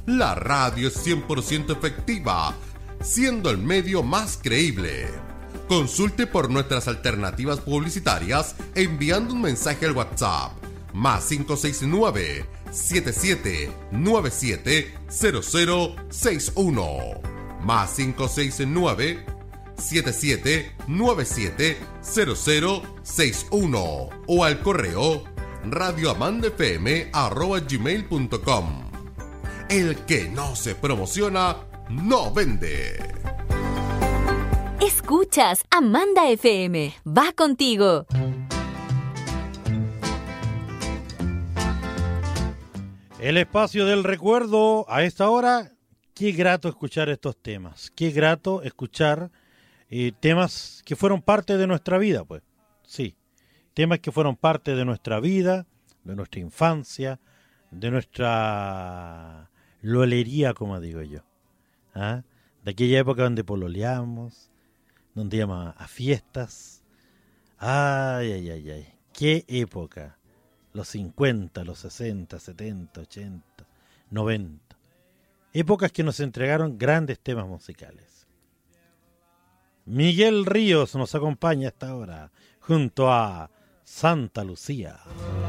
La radio es 100% efectiva, siendo el medio más creíble. Consulte por nuestras alternativas publicitarias enviando un mensaje al WhatsApp más 569 7797 0061 más 569 7797 0061 o al correo radioamandafm@gmail.com. El que no se promociona no vende. Escuchas Amanda FM. Va contigo. El espacio del recuerdo a esta hora. Qué grato escuchar estos temas. Qué grato escuchar temas que fueron parte de nuestra vida, pues. Sí, temas que fueron parte de nuestra vida, de nuestra infancia, de nuestra lolería, como digo yo. ¿Ah? De aquella época donde pololeamos, donde íbamos a fiestas. Ay, ay, ay, ay. Qué época. Los 50, los 60, 70, 80, 90. Épocas que nos entregaron grandes temas musicales. Miguel Ríos nos acompaña a esta hora junto a Santa Lucía.